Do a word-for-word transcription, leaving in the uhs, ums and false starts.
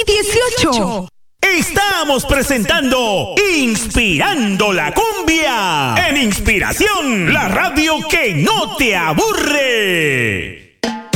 y dieciocho. Estamos presentando Inspirando la Cumbia en Inspiración, la radio que no te aburre.